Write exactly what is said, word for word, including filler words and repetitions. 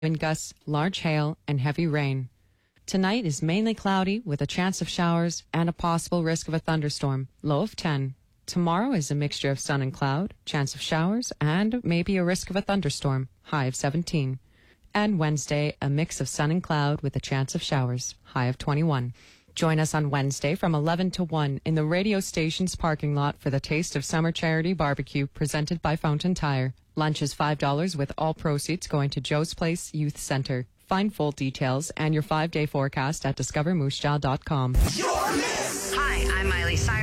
wind gusts, large hail, and heavy rain. Tonight is mainly cloudy with a chance of showers and a possible risk of a thunderstorm, low of ten. Tomorrow is a mixture of sun and cloud, chance of showers, and maybe a risk of a thunderstorm, high of seventeen. And Wednesday, a mix of sun and cloud with a chance of showers, high of twenty-one. Join us on Wednesday from eleven to one in the radio station's parking lot for the Taste of Summer Charity Barbecue presented by Fountain Tire. Lunch is five dollars with all proceeds going to Joe's Place Youth Center. Find full details and your five-day forecast at discover moose jaw dot com. Hi, I'm Miley Cyrus.